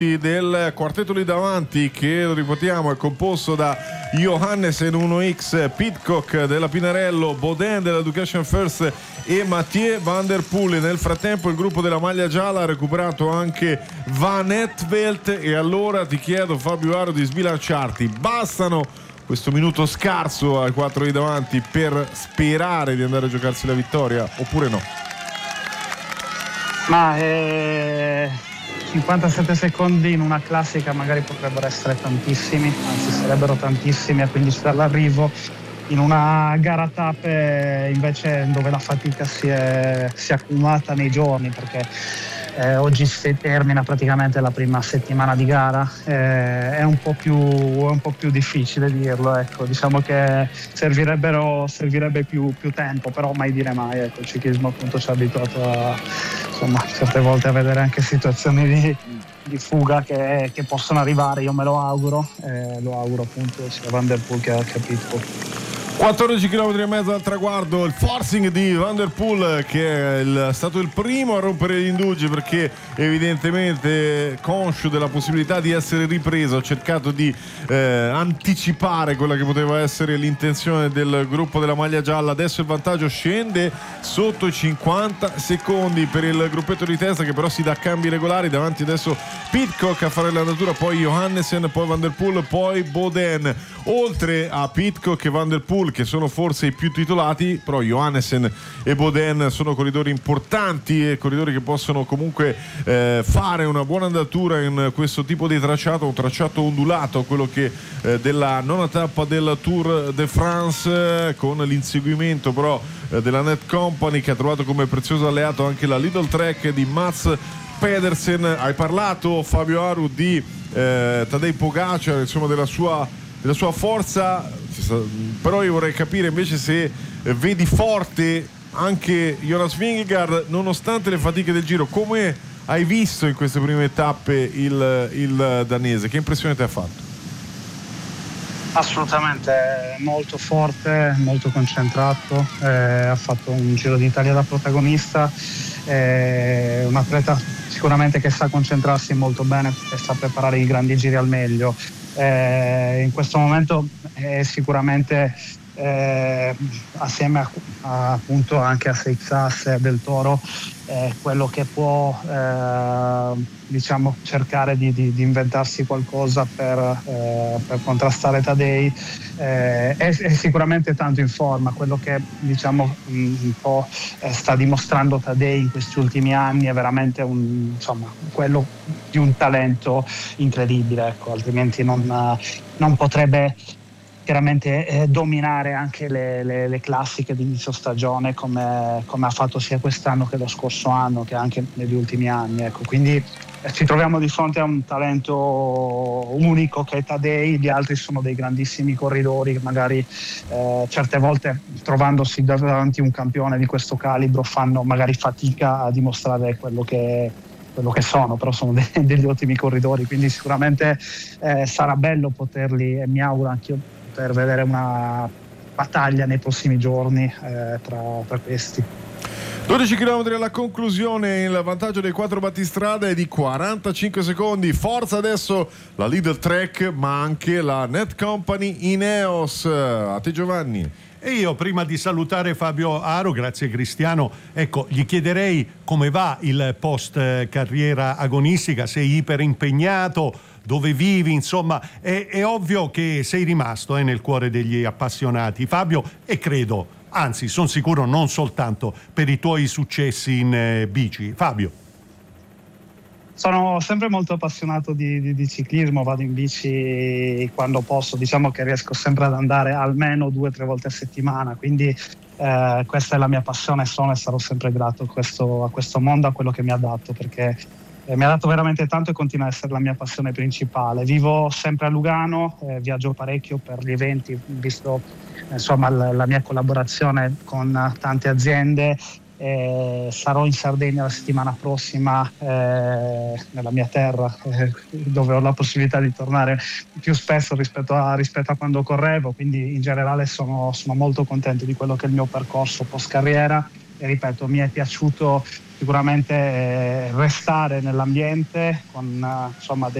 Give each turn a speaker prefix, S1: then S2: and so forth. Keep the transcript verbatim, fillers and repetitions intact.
S1: del quartetto lì davanti, che lo ripetiamo è composto da Johannesen uno X, Pidcock della Pinarello, Baudin dell'Education First e Mathieu van der Poel. Nel frattempo il gruppo della maglia gialla ha recuperato anche Van Etvelt, e allora ti chiedo, Fabio Aro, di sbilanciarti. Bastano questo minuto scarso ai quattro lì davanti per sperare di andare a giocarsi la vittoria, oppure no?
S2: Ma eh... cinquantasette secondi in una classica magari potrebbero essere tantissimi, anzi sarebbero tantissimi a quindici dall'arrivo. In una gara tappe invece, dove la fatica si è, si è accumulata nei giorni, perché eh, oggi si termina praticamente la prima settimana di gara, eh, è un po' più, è un po' più difficile dirlo, ecco. Diciamo che servirebbero, servirebbe più, più tempo, però mai dire mai, ecco. Il ciclismo appunto ci ha abituato a, insomma, certe volte a vedere anche situazioni di, di fuga che, che possono arrivare. Io me lo auguro, eh, lo auguro appunto sia Van der Poel che, che Pidcock.
S1: quattordici chilometri e mezzo al traguardo, il forcing di Van der Poel, che è il, stato il primo a rompere gli indugi, perché evidentemente conscio della possibilità di essere ripreso ha cercato di eh, anticipare quella che poteva essere l'intenzione del gruppo della maglia gialla. Adesso il vantaggio scende sotto i cinquanta secondi per il gruppetto di testa, che però si dà cambi regolari. Davanti adesso Pidcock a fare l'andatura, poi Johannesen, poi Van der Poel, poi Baudin. Oltre a Pidcock e Van der Poel, che sono forse i più titolati, però Johannesen e Baudin sono corridori importanti e corridori che possono comunque eh, fare una buona andatura in questo tipo di tracciato, un tracciato ondulato, quello che eh, della nona tappa del Tour de France, eh, con l'inseguimento però eh, della Net Company, che ha trovato come prezioso alleato anche la Lidl Trek di Mats Pedersen. Hai parlato, Fabio Aru, di eh, Tadej Pogacar, insomma della sua della sua forza, però io vorrei capire invece se vedi forte anche Jonas Vingegaard nonostante le fatiche del Giro. Come hai visto in queste prime tappe il, il danese? Che impressione ti ha fatto?
S2: Assolutamente molto forte, molto concentrato, eh, ha fatto un Giro d'Italia da protagonista, eh, un atleta sicuramente che sa concentrarsi molto bene e sa preparare i grandi giri al meglio. Eh, in questo momento è sicuramente eh, assieme a, a, appunto anche a Seixas del Toro eh, quello che può eh, diciamo cercare di, di, di inventarsi qualcosa per, eh, per contrastare Tadej. Eh, è, è sicuramente tanto in forma. Quello che diciamo un po' eh, sta dimostrando Tadej in questi ultimi anni è veramente un, insomma, quello di un talento incredibile, ecco. Altrimenti non, non potrebbe chiaramente eh, dominare anche le, le, le classiche di inizio stagione come, come ha fatto sia quest'anno che lo scorso anno, che anche negli ultimi anni, ecco. Quindi eh, ci troviamo di fronte a un talento unico che è Tadej. Gli altri sono dei grandissimi corridori che magari eh, certe volte, trovandosi davanti a un campione di questo calibro, fanno magari fatica a dimostrare quello che quello che sono, però sono de- degli ottimi corridori, quindi sicuramente eh, sarà bello poterli, e mi auguro anche io poter vedere una battaglia nei prossimi giorni eh, tra, tra questi.
S1: dodici chilometri alla conclusione, il vantaggio dei quattro battistrada è di quarantacinque secondi. Forza adesso la Lidl Trek, ma anche la Net Company Ineos. A te, Giovanni.
S3: E io, prima di salutare Fabio Aro, grazie Cristiano, ecco, gli chiederei come va il post carriera agonistica, sei iperimpegnato, dove vivi, insomma, è, è ovvio che sei rimasto eh, nel cuore degli appassionati, Fabio, e credo, anzi sono sicuro, non soltanto per i tuoi successi in eh, bici. Fabio.
S2: Sono sempre molto appassionato di, di, di ciclismo, vado in bici quando posso, diciamo che riesco sempre ad andare almeno due o tre volte a settimana, quindi eh, questa è la mia passione, sono e sarò sempre grato a questo, a questo mondo, a quello che mi ha dato, perché eh, mi ha dato veramente tanto e continua a essere la mia passione principale. Vivo sempre a Lugano, eh, viaggio parecchio per gli eventi, visto insomma la, la mia collaborazione con tante aziende. Eh, sarò in Sardegna la settimana prossima, eh, nella mia terra, eh, dove ho la possibilità di tornare più spesso rispetto a, rispetto a quando correvo, quindi in generale sono, sono molto contento di quello che è il mio percorso post carriera e ripeto, mi è piaciuto sicuramente eh, restare nell'ambiente con eh, insomma